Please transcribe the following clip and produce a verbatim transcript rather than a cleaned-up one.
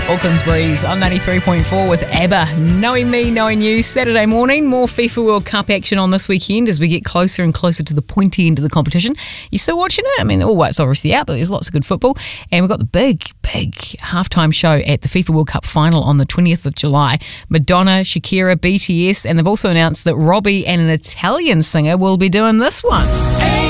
Auckland's Breeze on ninety-three point four with ABBA. Knowing me, knowing you. Saturday morning, more FIFA World Cup action on this weekend as we get closer and closer to the pointy end of the competition. You still watching it? I mean, all white's obviously out, but there's lots of good football. And we've got the big, big halftime show at the FIFA World Cup final on the twentieth of July. Madonna, Shakira, B T S, and they've also announced that Robbie and an Italian singer will be doing this one. Hey.